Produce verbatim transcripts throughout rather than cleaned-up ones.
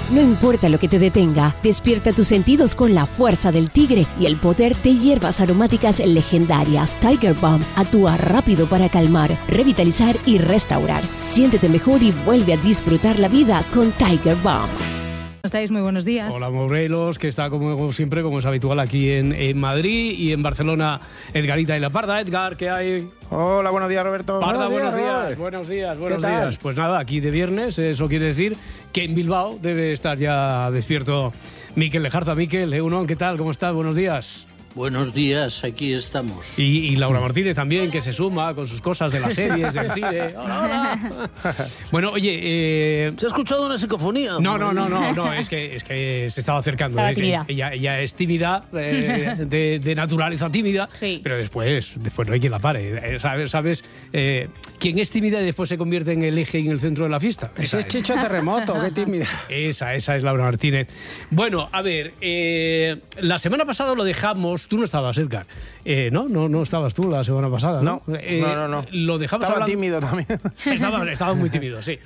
No importa lo que te detenga, despierta tus sentidos con la fuerza del tigre y el poder de hierbas aromáticas legendarias. Tiger Balm actúa rápido para calmar, revitalizar y restaurar. Siéntete mejor y vuelve a disfrutar la vida con Tiger Balm. ¿Cómo estáis? Muy buenos días. Hola, Morelos, que está como siempre, como es habitual aquí en, en Madrid, y en Barcelona, Edgarita y la Parda. Edgar, ¿qué hay? Hola, buenos días, Roberto. Parda, buenos días, Robert. buenos días, buenos ¿Qué tal? días. Pues nada, aquí de viernes, eso quiere decir que en Bilbao debe estar ya despierto Mikel Lejarza. Mikel, Egunon, ¿qué tal? ¿Cómo estás? Buenos días. Buenos días, aquí estamos. Y, y Laura Martínez también, que se suma con sus cosas de las series, del cine. Hola, hola. Bueno, oye... Eh... ¿Se ha escuchado una psicofonía? No, no, no, no, no, es que, es que se estaba acercando. Estaba ¿eh? tímida. Ella, ella es tímida, eh, de, de naturaleza tímida, Sí. pero después, después no hay quien la pare. Eh, ¿Sabes? ¿Sabes? Eh, ¿Quién es tímida y después se convierte en el eje y en el centro de la fiesta? Ese Esa es es. Chicho Terremoto, qué tímida. Esa, esa es Laura Martínez. Bueno, a ver, eh, la semana pasada lo dejamos, tú no estabas, Edgar. Eh, ¿no? ¿no? No estabas tú la semana pasada, ¿no? No, Eh, no, no, no. Lo dejamos Estaba hablando- tímido también. Estaba, estaba muy tímido, sí.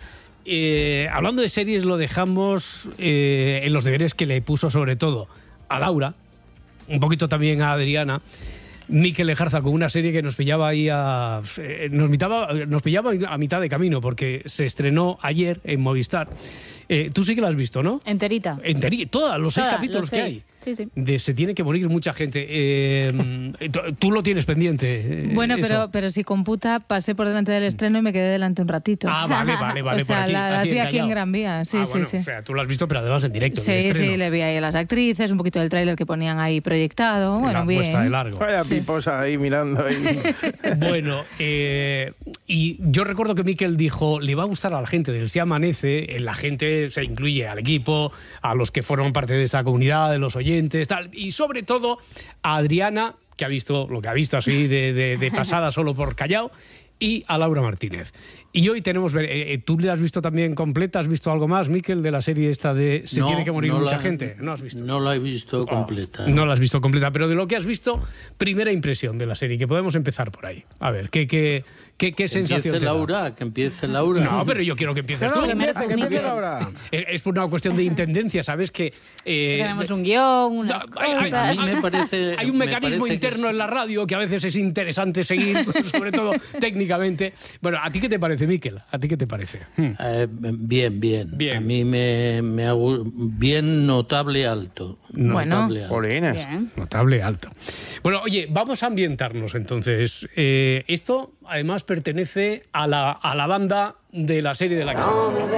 Eh, hablando de series, lo dejamos eh, en los deberes que le puso sobre todo a Laura, un poquito también a Adriana, Mikel Lejarza, con una serie que nos pillaba ahí a, eh, nos, mitaba, nos pillaba a mitad de camino, porque se estrenó ayer en Movistar. Eh, tú sí que la has visto, ¿no? Enterita. Enterí, todos los seis Toda, capítulos los que seis. hay. Sí, sí. De se tiene que morir mucha gente. Eh, tú lo tienes pendiente. eh, Bueno, eso. pero, pero si computa, pasé por delante del estreno y me quedé delante un ratito. Ah, vale, vale, vale. O sea, por aquí, la- las aquí vi aquí en encallado. Gran Vía, sí, Ah, sí, bueno, sí. O sea, tú lo has visto, pero además en directo. en Sí, estreno. sí, le vi ahí a las actrices, un poquito del tráiler que ponían ahí proyectado. Bueno, La bien. puesta de largo. Vaya piposa ahí mirando. Ahí. Bueno, eh, y yo recuerdo que Mikel dijo, le va a gustar a la gente del Se Amanece, la gente se incluye al equipo, a los que forman parte de esta comunidad, de los oyentes, tal, y sobre todo a Adriana, que ha visto lo que ha visto así de, de, de pasada solo por Callao, y a Laura Martínez. Y hoy tenemos... Eh, eh, ¿Tú le has visto también completa? ¿Has visto algo más, Mikel, de la serie esta de Se No, tiene que morir no mucha la- gente? ¿No has visto? No la he visto Oh, completa. No la has visto completa, pero de lo que has visto, primera impresión de la serie, que podemos empezar por ahí. A ver, ¿qué, qué, qué, qué Que sensación empiece te da? Laura, que empiece Laura. No, pero yo quiero que empieces No, no, tú. que empiece, que empiece Miguel. ahora. Es es por una cuestión de intendencia, ¿sabes? Que eh, Tenemos un guión, unas no, hay- hay- cosas. A mí me parece... hay un me mecanismo parece que interno sí. en la radio que a veces es interesante seguir, sobre todo técnicamente. Bueno, ¿a ti qué te parece, Mikel? ¿A ti qué te parece? Hmm. Eh, bien, bien, Bien. A mí me, me ha gu- bien notable alto. Bueno. Notable alto. Polines. Bien. Notable alto. Bueno, oye, vamos a ambientarnos entonces. Eh, esto además pertenece a la, a la banda de la serie de la que estamos hablando.